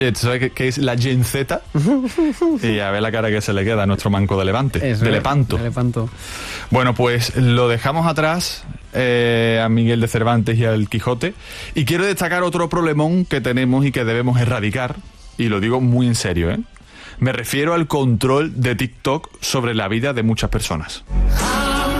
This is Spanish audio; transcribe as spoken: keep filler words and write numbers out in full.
¿Sabes qué, qué es la Gen Z? Y a ver la cara que se le queda a nuestro manco de Levante, Eso, de Lepanto. de Lepanto. Bueno, pues lo dejamos atrás, eh, a Miguel de Cervantes y al Quijote. Y quiero destacar otro problemón que tenemos y que debemos erradicar. Y lo digo muy en serio, ¿eh? Me refiero al control de TikTok sobre la vida de muchas personas.